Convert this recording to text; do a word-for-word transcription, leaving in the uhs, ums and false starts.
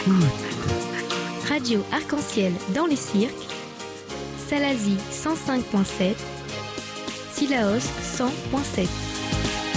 Radio Arc-en-Ciel dans les cirques, Salazie cent cinq virgule sept, Sillaos cent virgule sept.